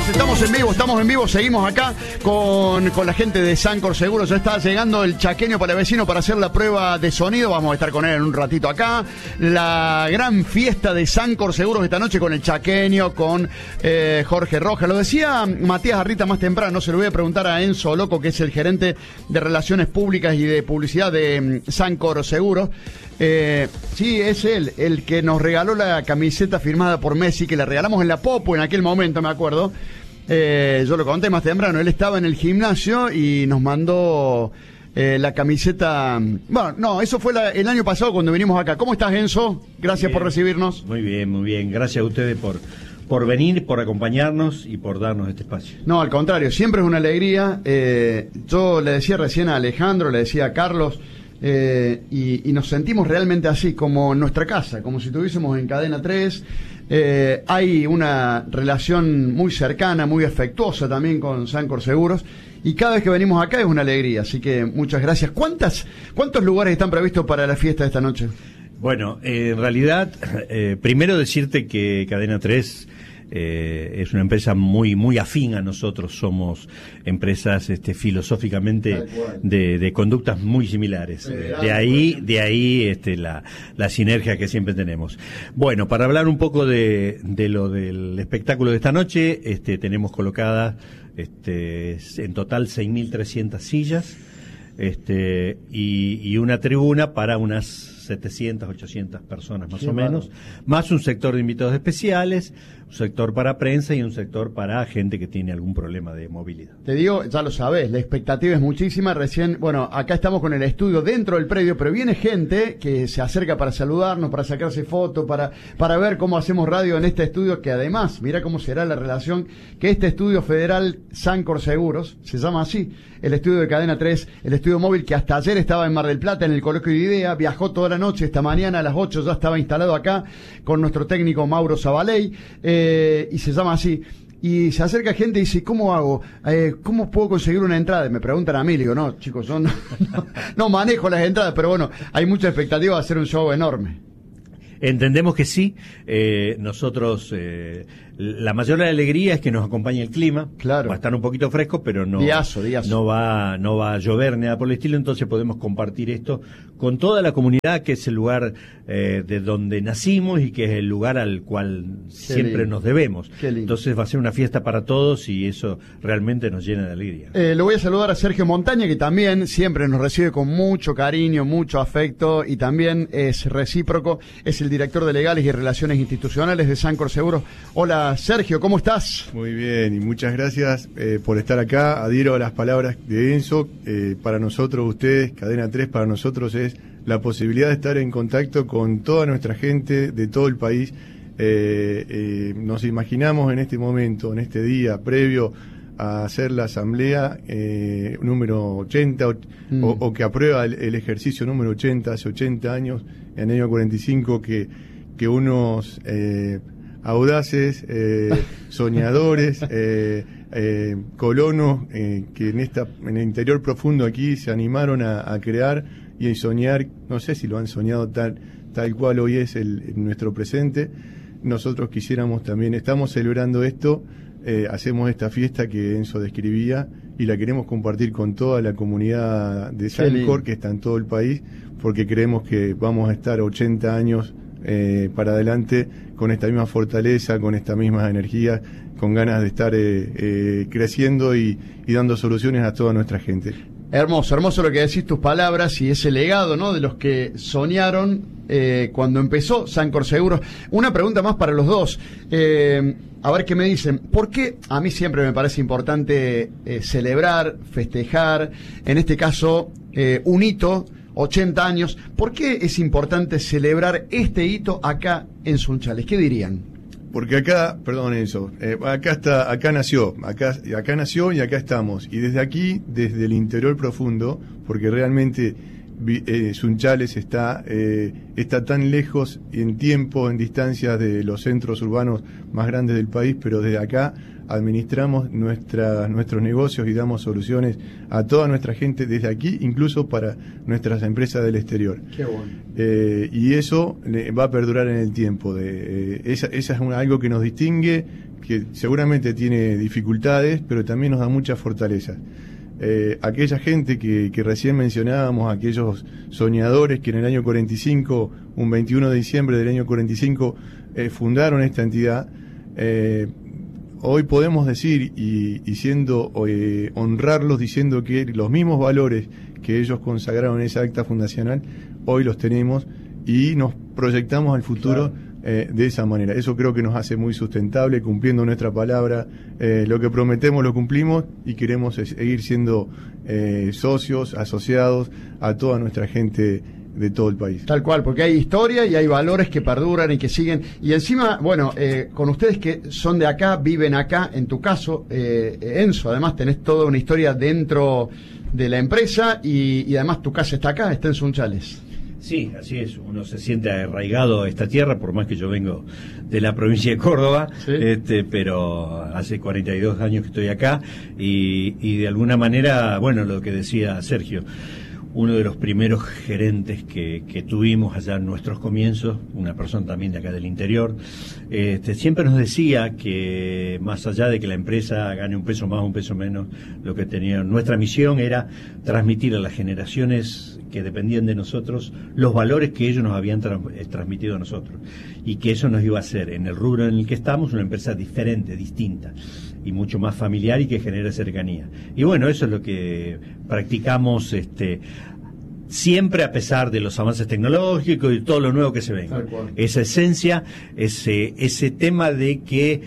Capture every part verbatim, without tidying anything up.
estamos, estamos en vivo, estamos en vivo, seguimos acá con, con la gente de Sancor Seguros. Ya está llegando el chaqueño para el vecino para hacer la prueba de sonido. Vamos a estar con él en un ratito acá. La gran fiesta de Sancor Seguros esta noche con el chaqueño, con eh, Jorge Rojas. Lo decía Matías Arrita más temprano, se lo voy a preguntar a Enzo Loco, que es el gerente de Relaciones Públicas y de Publicidad de um, Sancor Seguros. Eh, sí, es él, el que nos regaló la camiseta firmada por Messi, que la regalamos en la Popo en aquel momento, me acuerdo. Eh, yo lo conté más temprano, él estaba en el gimnasio y nos mandó eh, la camiseta. Bueno, no, eso fue la, el año pasado cuando vinimos acá. ¿Cómo estás, Enzo? Gracias por recibirnos. Muy bien, muy bien. Gracias a ustedes por, por venir, por acompañarnos y por darnos este espacio. No, al contrario, siempre es una alegría. Eh, yo le decía recién a Alejandro, le decía a Carlos, Eh, y, y nos sentimos realmente así, como en nuestra casa, como si estuviésemos en Cadena tres. Eh, hay una relación muy cercana, muy afectuosa también con Sancor Seguros, y cada vez que venimos acá es una alegría, así que muchas gracias. ¿Cuántas, ¿Cuántos lugares están previstos para la fiesta de esta noche? Bueno, eh, en realidad, eh, primero decirte que Cadena tres Eh, es una empresa muy muy afín a nosotros, somos empresas este, filosóficamente de, de conductas muy similares, eh, de ahí de ahí este, la, la sinergia que siempre tenemos. Bueno, para hablar un poco de, de lo del espectáculo de esta noche, este, tenemos colocadas este, en total seis mil trescientas sillas este, y, y una tribuna para unas setecientas, ochocientas personas más o menos, más un sector de invitados especiales, un sector para prensa y un sector para gente que tiene algún problema de movilidad. Te digo, ya lo sabés, la expectativa es muchísima. Recién, bueno, acá estamos con el estudio dentro del predio, pero viene gente que se acerca para saludarnos, para sacarse fotos, para, para ver cómo hacemos radio en este estudio, que además, mira cómo será la relación, que este estudio federal Sancor Seguros, se llama así, el estudio de Cadena tres, el estudio móvil que hasta ayer estaba en Mar del Plata, en el Coloquio de Idea, viajó toda la noche, esta mañana a las ocho ya estaba instalado acá con nuestro técnico Mauro Zabaley, eh, y se llama así. Y se acerca gente y dice, ¿cómo hago? Eh, ¿Cómo puedo conseguir una entrada? Me preguntan a mí, le digo, no, chicos, yo no, no, no manejo las entradas, pero bueno, hay mucha expectativa de hacer un show enorme. Entendemos que sí, eh, nosotros, eh, la mayor alegría es que nos acompañe el clima, claro. Va a estar un poquito fresco, pero no, diazo, diazo. no va, no va a llover ni nada por el estilo, entonces podemos compartir esto con toda la comunidad, que es el lugar eh, de donde nacimos y que es el lugar al cual Qué siempre lindo. Nos debemos. Entonces va a ser una fiesta para todos y eso realmente nos llena de alegría. Eh, lo voy a saludar a Sergio Montaña, que también siempre nos recibe con mucho cariño, mucho afecto, y también es recíproco, es el director de Legales y Relaciones Institucionales de Sancor Seguros. Hola Sergio, ¿cómo estás? Muy bien, y muchas gracias eh, por estar acá. Adhiero a las palabras de Enzo. Eh, para nosotros, ustedes, Cadena tres, para nosotros es la posibilidad de estar en contacto con toda nuestra gente de todo el país. Eh, eh, nos imaginamos en este momento, en este día previo a hacer la asamblea eh, número ochenta, o, mm. o, o que aprueba el, el ejercicio número ochenta, hace ochenta años, en el año cuarenta y cinco, que, que unos eh, audaces, eh, soñadores, eh, eh, colonos eh, que en esta en el interior profundo aquí se animaron a, a crear y a soñar, no sé si lo han soñado tal, tal cual hoy es el, el nuestro presente. Nosotros quisiéramos también, estamos celebrando esto, eh, hacemos esta fiesta que Enzo describía y la queremos compartir con toda la comunidad de Sancor, que está en todo el país, porque creemos que vamos a estar ochenta años eh, para adelante con esta misma fortaleza, con esta misma energía, con ganas de estar eh, eh, creciendo y, y dando soluciones a toda nuestra gente. Hermoso, hermoso lo que decís, tus palabras y ese legado, ¿no?, de los que soñaron eh, cuando empezó Sancor Seguros. Una pregunta más para los dos, eh, a ver qué me dicen. ¿Por qué a mí siempre me parece importante eh, celebrar, festejar, en este caso eh, un hito, ochenta años? ¿Por qué es importante celebrar este hito acá en Sunchales? ¿Qué dirían? Porque acá, perdón eso, eh, acá está, acá nació, acá, acá nació y acá estamos. Y desde aquí, desde el interior profundo, porque realmente eh, Sunchales está, eh, está tan lejos en tiempo, en distancia de los centros urbanos más grandes del país, pero desde acá administramos nuestra, nuestros negocios y damos soluciones a toda nuestra gente desde aquí, incluso para nuestras empresas del exterior. Qué bueno. Eh, y eso va a perdurar en el tiempo. De, eh, esa, esa es una, algo que nos distingue, que seguramente tiene dificultades, pero también nos da muchas fortalezas. Eh, aquella gente que, que recién mencionábamos, aquellos soñadores que en el año cuarenta y cinco, un veintiuno de diciembre del año cuarenta y cinco, eh, fundaron esta entidad, eh, hoy podemos decir, y, y siendo eh, honrarlos diciendo que los mismos valores que ellos consagraron en esa acta fundacional, hoy los tenemos y nos proyectamos al futuro. Claro. Eh, de esa manera. Eso creo que nos hace muy sustentable, cumpliendo nuestra palabra. Eh, lo que prometemos lo cumplimos y queremos seguir siendo eh, socios, asociados a toda nuestra gente de todo el país. Tal cual, porque hay historia y hay valores que perduran y que siguen. Y encima, bueno, eh, con ustedes que son de acá, viven acá, en tu caso, eh, Enzo, además tenés toda una historia dentro de la empresa y, y además tu casa está acá, está en Sunchales. Sí, así es, uno se siente arraigado a esta tierra, por más que yo vengo de la provincia de Córdoba, ¿sí? este, pero hace cuarenta y dos años que estoy acá y, y de alguna manera, bueno, lo que decía Sergio, uno de los primeros gerentes que, que tuvimos allá en nuestros comienzos, una persona también de acá del interior, este, siempre nos decía que más allá de que la empresa gane un peso más o un peso menos, lo que tenía nuestra misión era transmitir a las generaciones que dependían de nosotros los valores que ellos nos habían tra- transmitido a nosotros y que eso nos iba a hacer en el rubro en el que estamos una empresa diferente, distinta y mucho más familiar y que genera cercanía. Y bueno, eso es lo que practicamos este siempre a pesar de los avances tecnológicos y todo lo nuevo que se venga. Esa esencia, ese, ese tema de que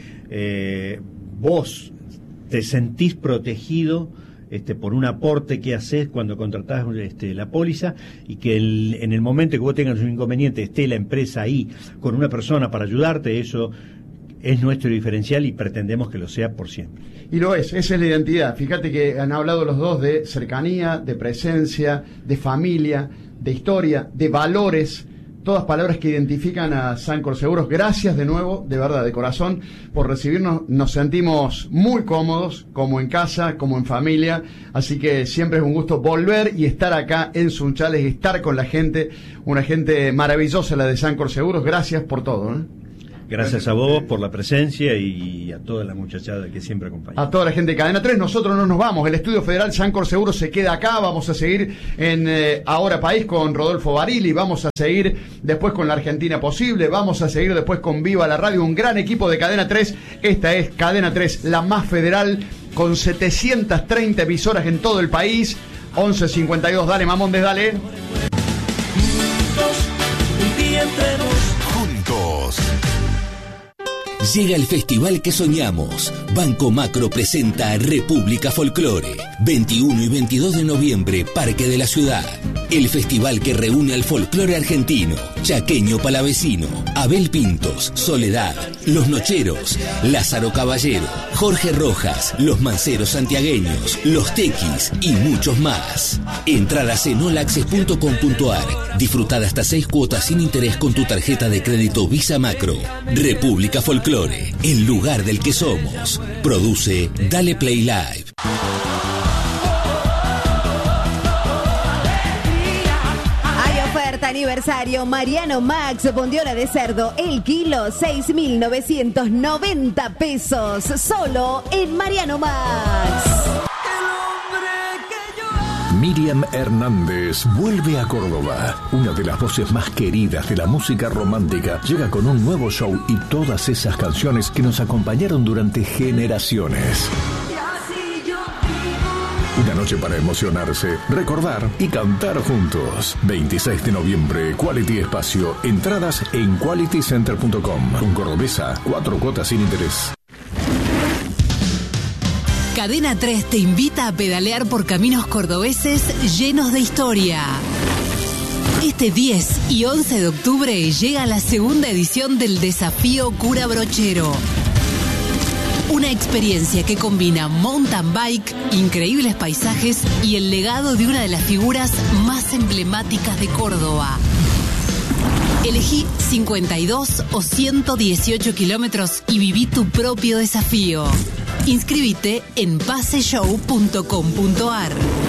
eh, vos te sentís protegido este, por un aporte que haces cuando contratás este, la póliza y que el, en el momento que vos tengas un inconveniente esté la empresa ahí con una persona para ayudarte, eso es nuestro diferencial y pretendemos que lo sea por siempre. Y lo es, esa es la identidad. Fíjate que han hablado los dos de cercanía, de presencia, de familia, de historia, de valores, todas palabras que identifican a Sancor Seguros. Gracias de nuevo, de verdad, de corazón, por recibirnos. Nos sentimos muy cómodos, como en casa, como en familia, así que siempre es un gusto volver y estar acá en Sunchales y estar con la gente, una gente maravillosa la de Sancor Seguros. Gracias por todo, ¿eh? Gracias a vos por la presencia y a toda la muchachada que siempre acompaña. A toda la gente de Cadena tres, nosotros no nos vamos. El Estudio Federal Sancor Seguros se queda acá. Vamos a seguir en eh, Ahora País con Rodolfo Barili. Vamos a seguir después con La Argentina Posible. Vamos a seguir después con Viva la Radio. Un gran equipo de Cadena tres. Esta es Cadena tres, la más federal, con setecientas treinta emisoras en todo el país. once cincuenta y dos, dale Mamondes, dale. Juntos, un día enteros. Juntos. Llega el festival que soñamos. Banco Macro presenta República Folclore. veintiuno y veintidós de noviembre, Parque de la Ciudad. El festival que reúne al folclore argentino, chaqueño palavecino, Abel Pintos, Soledad, Los Nocheros, Lázaro Caballero, Jorge Rojas, Los Manceros Santiagueños, Los Tequis y muchos más. Entradas en olaxes punto com punto ar. Disfrutad hasta seis cuotas sin interés con tu tarjeta de crédito Visa Macro. República Folclore, el lugar del que somos. Produce Dale Play Live. Aniversario Mariano Max, bondiola de cerdo, el kilo, seis mil novecientos noventa pesos, solo en Mariano Max. Miriam Hernández vuelve a Córdoba. Una de las voces más queridas de la música romántica llega con un nuevo show y todas esas canciones que nos acompañaron durante generaciones. Una noche para emocionarse, recordar y cantar juntos. veintiséis de noviembre, Quality Espacio. Entradas en quality center punto com. Con Cordobesa, cuatro cuotas sin interés. Cadena tres te invita a pedalear por caminos cordobeses llenos de historia. Este diez y once de octubre llega la segunda edición del Desafío Cura Brochero. Una experiencia que combina mountain bike, increíbles paisajes y el legado de una de las figuras más emblemáticas de Córdoba. Elegí cincuenta y dos o ciento dieciocho kilómetros y viví tu propio desafío. Inscríbete en paseshow punto com punto ar.